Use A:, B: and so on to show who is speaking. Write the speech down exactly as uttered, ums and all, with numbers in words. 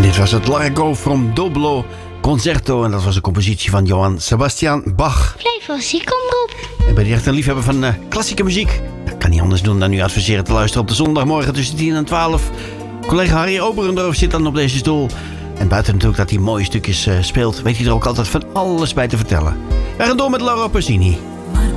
A: Dit was het Largo from Doblo Concerto. En dat was een compositie van Johann Sebastian Bach.
B: Blijf wel ziek, omroep.
A: En bij die echt een liefhebber van uh, klassieke muziek, dat kan niet anders doen dan u adviseren te luisteren op de zondagmorgen tussen tien en twaalf. Collega Harry Oberendorf zit dan op deze stoel. En buiten natuurlijk dat hij mooie stukjes uh, speelt, weet hij er ook altijd van alles bij te vertellen. We gaan door met Laura Pausini.